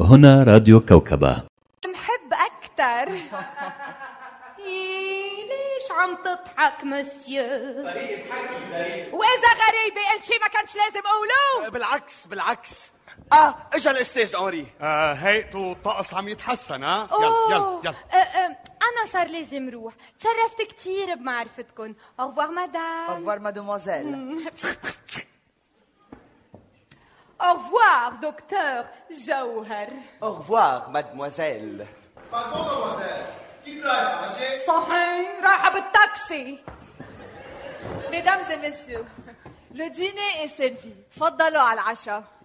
هنا راديو كوكبة. محب أكتر. ليش عم تضحك مسيو؟ طريقة حكي غريب. وإذا غريبة قلت شي ما كانش لازم أقوله. بالعكس اجا الاستاذ أنري. هيئته الطقس عم يتحسن. يلا أنا صار لازم روح. تشرفت كتير بمعرفتكم. au revoir madame. au revoir mademoiselle. au revoir دكتور جوهر. au revoir mademoiselle. Pardon mademoiselle. كيف رايحة ماشي؟ صحيح رايحة بالتاكسي. Mesdames et messieurs, le dîner est servi. تفضلوا على العشاء.